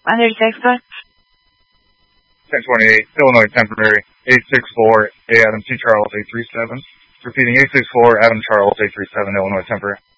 Under textbook. 1028, Illinois temporary, 864, A Adam T. Charles 837. Repeating 864, Adam Charles 837, Illinois temporary.